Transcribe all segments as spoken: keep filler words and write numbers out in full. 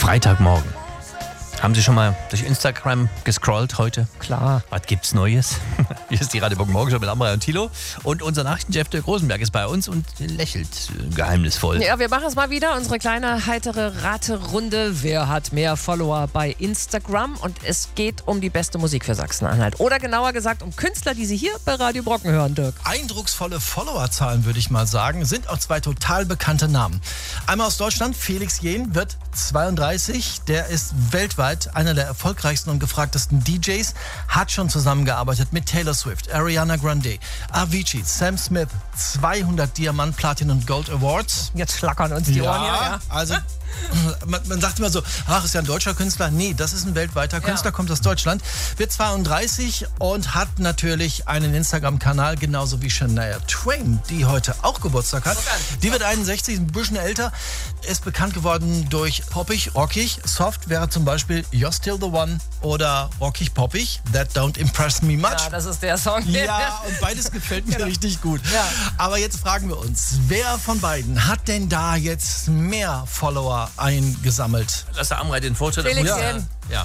Freitagmorgen. Haben Sie schon mal durch Instagram gescrollt heute? Klar. Was gibt's Neues? Hier ist die Radio Bock Morgen schon mit Amrei und Thilo. Und unser Nachrichtenchef Dirk Rosenberg ist bei uns und lächelt geheimnisvoll. Ja, wir machen es mal wieder. Unsere kleine heitere Raterunde. Wer hat mehr Follower bei Instagram? Und es geht um die beste Musik für Sachsen-Anhalt. Oder genauer gesagt um Künstler, die Sie hier bei Radio Brocken hören, Dirk. Eindrucksvolle Followerzahlen, würde ich mal sagen, sind auch zwei total bekannte Namen. Einmal aus Deutschland, Felix Jähn wird zweiunddreißig. Der ist weltweit einer der erfolgreichsten und gefragtesten D Js, hat schon zusammengearbeitet mit Taylor Swift, Ariana Grande, Avicii, Sam Smith, zweihundert Diamant, Platin und Gold Awards. Jetzt schlackern uns die ja, Ohren hier. Ja, also man, man sagt immer so, ach, ist ja ein deutscher Künstler. Nee, das ist ein weltweiter Künstler, ja. Kommt aus Deutschland, wird zweiunddreißig und hat natürlich einen Instagram-Kanal, genauso wie Shania Twain, die heute auch Geburtstag hat. Die wird einundsechzig, ein bisschen älter, ist bekannt geworden durch poppig, rockig, soft wäre zum Beispiel You're Still the One oder rockig, poppig, That Don't Impress Me Much. Ja, das ist der Song. Ja, und beides gefällt mir genau. richtig gut. Ja. Aber jetzt fragen wir uns, wer von beiden hat denn da jetzt mehr Follower eingesammelt? Lass der Amrei den Vortritt. Felix ja. Jähn. Ja.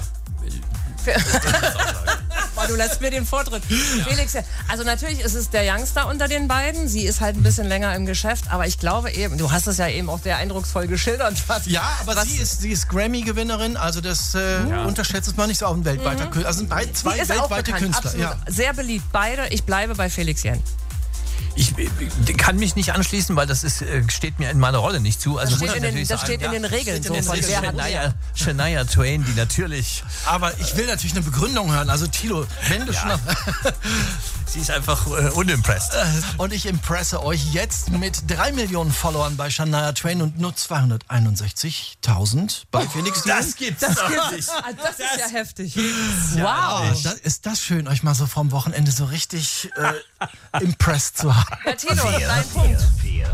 Oh, du lässt mir den Vortritt. Felix, also natürlich ist es der Youngster unter den beiden. Sie ist halt ein bisschen länger im Geschäft, aber ich glaube eben, du hast es ja eben auch sehr eindrucksvoll geschildert. Was, ja, aber was, sie ist, sie ist Grammy-Gewinnerin, also das äh, ja. unterschätzt es mal nicht so auf ein weltweiter mhm. Künstler. Also sind beid, zwei ist weltweite Künstler. Ja. Sehr beliebt, beide. Ich bleibe bei Felix Jähn. Ich, ich kann mich nicht anschließen, weil das ist, steht mir in meiner Rolle nicht zu. Also das steht, in den, das steht in den Regeln. So von wer Shania, Shania Twain, die natürlich... Aber ich will natürlich eine Begründung hören. Also Thilo, wenn du ja. schon... Auf Sie ist einfach äh, unimpressed. Und ich impresse euch jetzt mit drei Millionen Followern bei Shania Twain und nur zweihunderteinundsechzigtausend bei Felix Jähn. Das gibt's das, doch das, nicht. das, das ist ja heftig. Ja, wow. Das, ist das schön, euch mal so vom Wochenende so richtig äh, impressed zu haben. Ja, Tino, dein Punkt.